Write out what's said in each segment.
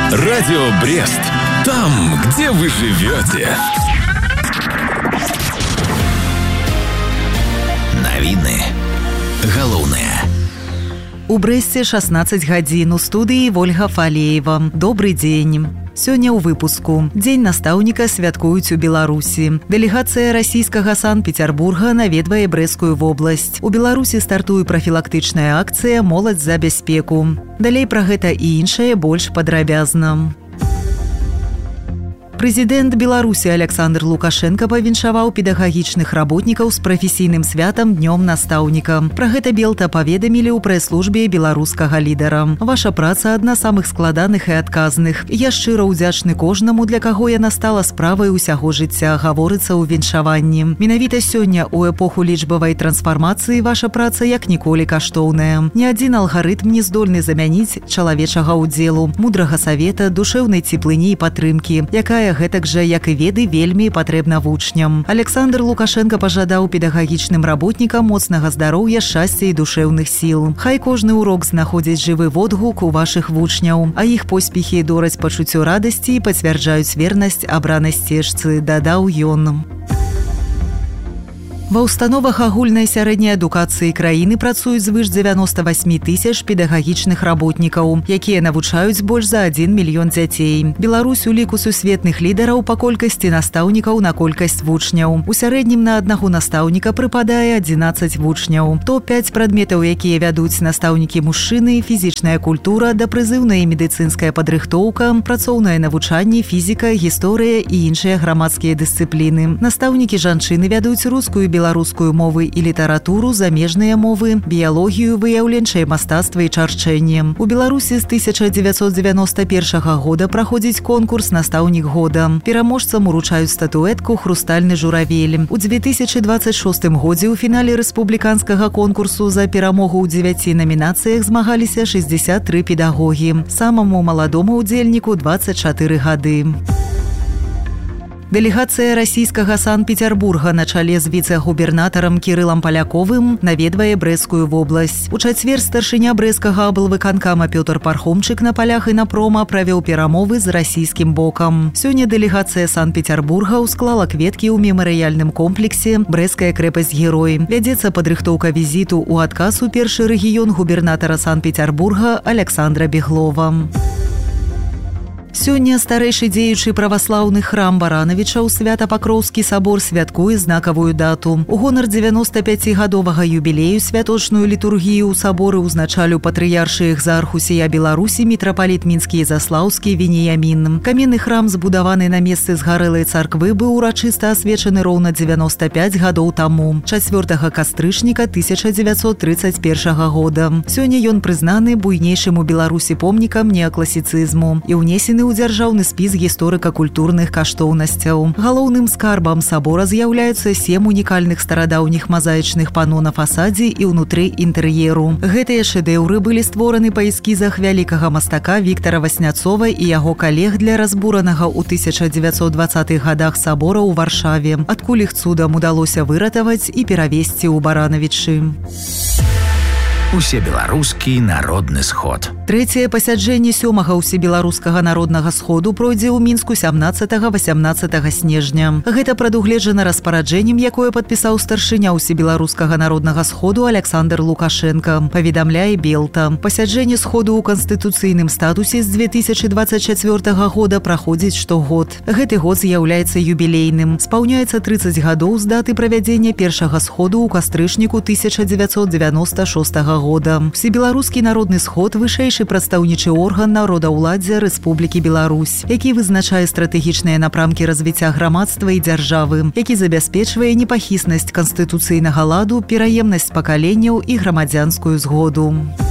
Радио Брест. Там, где вы живете. Навіны. Галоўнае. У Брэсце 16 гадзін. У студыі Ольга Фалеева. Добрый дзень. Сёння ў выпуску. Дзень настаўніка святкуюць у Беларусі. Дэлегацыя расійскага Санкт-Петербурга наведвае Брэсцкую вобласць. У Беларусі стартуе прафілактычная акцыя «Моладзь за бяспеку». Далей пра гэта і іншае больш падрабязна. Прэзідэнт Беларусі Александр Лукашенко павіншаваў педагагічных работнікаў з прафесійным святам Днём настаўніка. Пра гэта Белта паведамілі ў прэс-службе беларускага лідара. Ваша праца адна з самых складаных і адказных. Я шчыра ўдзячны кожнаму, для каго яна стала справай усяго жыцця, гаворыцца ў віншаванні. Менавіта сёння у эпоху лічбавай трансфармацыі ваша праца як ніколі каштоўная. Ні адзін алгарытм не здольны замяніць чалавечага ўдзелу, мудрага савета, душэўнай цеплыні і падтрымкі, якая гэтак жа, як і веды, вельмі патрэбна вучням. Александр Лукашенко пажадаў педагагічным работнікам моцнага здароўя, шчасця і душэўных сіл. Хай кожны урок знаходзіць жывы водгук у вашых вучняў, а іх поспехі дораць пачуццё радасці і пацвярджаюць вернасць абранай сцежцы, дадаў ён. Ва ўстановах агульнай сярэдняй адукацыі краіны працуюць звыш 98 тысяч педагагічных работнікаў, якія навучаюць больш за 1 мільён дзяцей. Беларусь у ліку сусветных лідараў па колькасці настаўнікаў на колькасць вучняў. У сярэднім на аднаго настаўніка прыпадае 11 вучняў. Топ-5 прадметаў, якія вядуць настаўнікі мужчыны: фізічная культура, дапрызыўная і медыцынская падрыхтоўка, працоўнае навучанне, фізіка, гісторыя і іншыя грамадскія дысцыпліны. Настаўнікі жанчыны вядуць рускую, беларускую мовы і літаратуру, замежныя мовы, біялогію, выяўленчае мастацтва і чарчэнне. У Беларусі з 1991 года праходзіць конкурс «Настаўнік года». Пераможцам уручаюць статуэтку «Хрустальны журавель». У 2026 годзе ў фінале рэспубліканскага конкурсу за перамогу ў 9 намінацыях змагаліся 63 педагогі. Самаму маладому ўдзельніку 24 гады. Дэлегацыя расійскага Санкт-Петербурга на чале з віцэ-губернатарам Кірылам Паляковым наведвае Брэсцкую вобласць. У чацвер старшыня брэсцкага аблвыканкама Пётр Пархомчык на палях і на прома правёў перамовы з расійскім бокам. Сёння дэлегацыя Санкт-Петербурга ўсклала кветкі ў мемарыяльным комплексе «Брэсцкая крэпасць-герой». Вядзецца падрыхтоўка візіту ў адказ у першы рэгіён губернатара Санкт-Петербурга Александра Беглова. Сёння старэйшы дзеючы праваслаўны храм Баранавічаў Свята-Пакроўскі сабор святкуе знакавую дату. У гонар 95-гадовага юбілею святочную літургію ў саборы ўзначаліў патрыяршы экзархусія Беларусі мітрапаліт мінскі і заслаўскі Веніямін. Каменны храм, збудаваны на месцы згарэлай царквы, быў урачыста асвечаны роўна 95 гадоў таму, 4 кастрычніка 1931 года. Сёння ён прызнаны буйнейшым у Беларусі помнікам неакласіцызму і ўнесены ў дзяржаўны спіс гісторыка-культурных каштоўнасцяў. Галоўным скарбам сабора з'яўляюцца 7 унікальных старадаўніх мазаічных пано на фасадзе і ўнутры інтэр'еру. Гэтыя шэдэўры былі створаны па эскізах вялікага мастака Віктара Васняцова і яго калег для разбуранага ў 1920-х гадах сабора ў Варшаве, адкуль іх цудам удалося выратаваць і перавесці ў Баранавічы. Усебеларускі народны сход. Трэцяе пасяджэнне 7-га ўсебеларускага народнага сходу пройдзе ў Мінску 17-18 снежня. Гэта прадугледжана распараджэннем, якое падпісаў старшыня ўсебеларускага народнага сходу Александр Лукашенко, паведамляе Белта. Пасяджэнне сходу ў канстытуцыйным статусе з 2024 года праходзіць штогод. Гэты год з'яўляецца юбілейным. Спаўняецца 30 гадоў з даты правядзення першага сходу ў кастрычніку 1996 года. Всебеларускі народны сход — вышэйшы прадстаўнічы орган народаўладдзя Рэспублікі Беларусь, які вызначае стратэгічныя напрамкі развіцця грамадства і дзяржавы, які забяспечвае непахіснасць канстытуцыйнага ладу, пераемнасць пакаленняў і грамадзянскую згоду.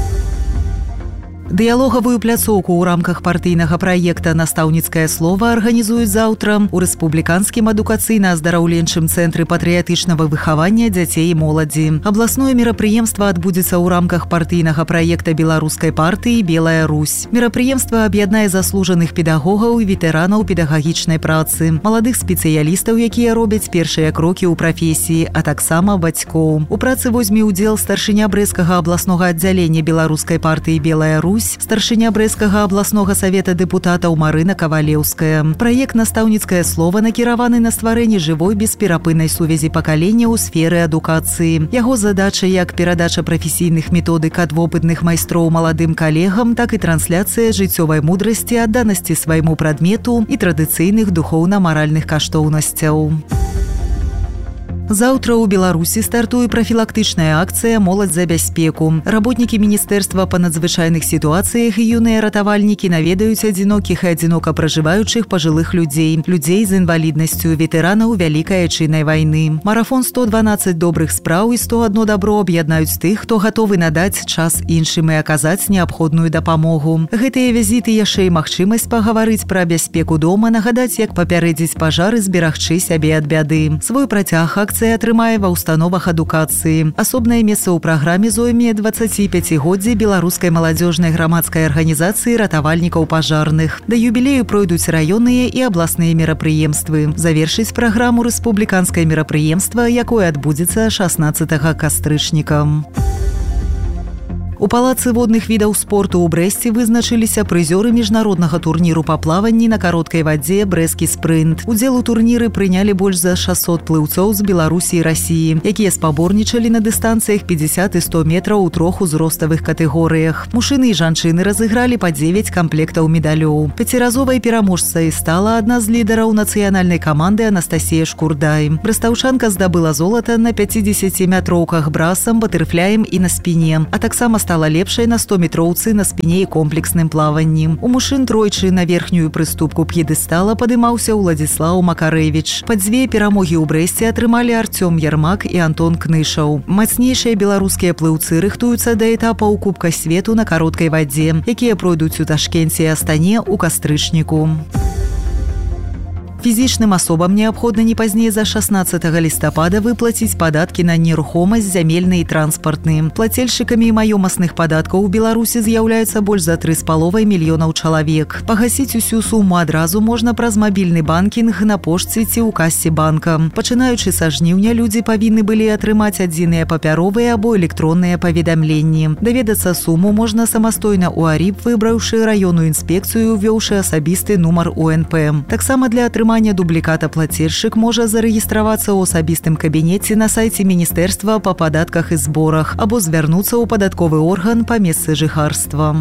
Дыялогавую пляцоўку ў рамках партыйнага праекта «Настаўніцкае слова» арганізуюць заўтра ў рэспубліканскім адукацыйна-аздараўленчым цэнтры патрыятычнага выхавання дзяцей і моладзі. Абласное мерапрыемства адбудзецца ў рамках партыйнага праекта беларускай партыі «Белая Русь». Мерапрыемства аб'яднае заслужаных педагогаў і ветэранаў педагагічнай працы, маладых спецыялістаў, якія робяць першыя крокі ў прафесіі, а таксама бацькоў. У працы возьме ўдзел старшыня брэсцкага абласнога аддзялення беларускай партыі «Белая Русь» Беларусь, старшыня брэсцкага абласнога савета дэпутатаў Марына Кавалеўская. Праект «Настаўніцкае слова» накіраваны на стварэнне жывой бесперапыннай сувязі пакалення ў сферы адукацыі. Яго задача як перадача прафесійных методык ад вопытных майстроў маладым калегам, так і трансляцыя жыццёвай мудрасці, адданасці свайму прадмету і традыцыйных духоўна-маральных каштоўнасцяў. Заўтра ў Беларусі стартуе прафілактычная акцыя «Моладзь за бяспеку». Работнікі Міністэрства па надзвычайных сітуацыях і юныя ратавальнікі наведаюць адзінокіх і адзінока пражываючых пажылых людзей, людзей з інваліднасцю, ветэранаў Вялікай Айчыннай вайны. Марафон 112 добрых спраў і 101 дабро аб'яднаюць тых, хто гатовы надаць час іншым і аказаць неабходную дапамогу. Гэтыя візіты яшчэ і магчымасць пагаварыць пра бяспеку дома, нагадаць, як папярэдзіць пажар і зберагчы сябе ад бяды. Свой працяг акцыя атрымае ва ўстановах адукацыі. Асобнае месца ў праграме зойме 25годдзе беларускай маладзёжнай грамадскай арганізацыі ратавальнікаў пажарных. Да юбілею пройдуць раённыя і абласныя мерапрыемствы. Завершыць праграму рэспубліканскае мерапрыемства, якое адбудзецца 16 кастрычніка. У палацы водных відаў спорту ў Брэсце вызначыліся прызёры міжнароднага турніру па плаванні на кароткай вадзе «Брэсцкі спрынт». Удзел у турніры прынялі больш за 600 плыўцоў з Беларусі і Расіі, якія спаборнічалі на дыстанцыях 50 і 100 метраў у трох узроставых катэгорыях. Мужчыны і жанчыны разыгралі па 9 камплектаў медалёў. Пяціразовай пераможцай стала адна з лідараў нацыянальнай каманды Анастасія Шкурдай. Брэстаўчанка здабыла золата на 50-метроўках брасам, батэрфляем і на спіне, а таксама стала лепшай на 100-метроўцы на спіне і комплексным плаванні. У мужчын тройчы на верхнюю прыступку п'едэстала падымаўся Уладзіслаў Макарэвіч. Па 2 перамогі ў Брэсце атрымалі Артём Ярмак і Антон Кнышаў. Мацнейшыя беларускія плыўцы рыхтуюцца да этапаў Кубка свету на кароткай вадзе, якія пройдуць у Ташкенце і Астане ў кастрычніку. Фізічным асобам неабходна не пазней за 16 лістапада выплаціць падаткі на нерухомасць, зямельны і транспартны. Плацельшчыкамі маёмасных падаткаў у Беларусі з'яўляецца больш за 3,5 мільёнаў чалавек. Пагасіць усю суму адразу можна праз мабільны банкінг, на пошце ці ў кассе банка. Пачынаючы са жніўня людзі павінны былі атрымаць адзіныя папяровыя або электронныя паведамленні. Даведацца суму можна самастойна ў АРІП, выбраўшы раённую інспекцыю, увёўшы асабісты нумар УНП. Таксама для атрымання дубліката плацельшчык можа зарэгістравацца ў асабістым кабінеце на сайце Міністэрства па падатках і зборах або звярнуцца ў падатковы орган па месцы жыхарства.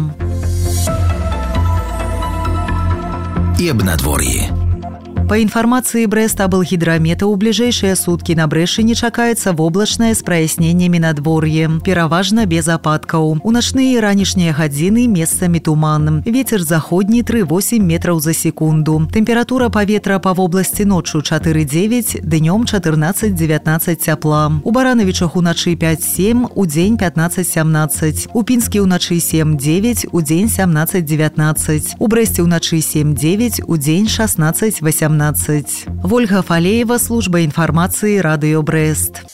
І аб надвор'і. Па інфармацыі Брэст-Аблгідрамета, у бліжэйшыя суткі на Брэшыне чакаецца воблачнае з праясненнямі надвор'е, пераважна без ападкаў. У начныя і ранішнія гадзіны месцамі туман. Вецер заходні 3,8 метраў за секунду. Тэмпература паветра па вобласці ноччу 4,9, днём 14-19 цяпла. У Баранавічах уначы 5-7, удзень 15-17. У Пінскі ўначы 7-9, удзень 17-19. У Брэсце ўначы 7-9, удзень 16-18. Вольга Фалеева, служба інфармацыі Радыё Брэст.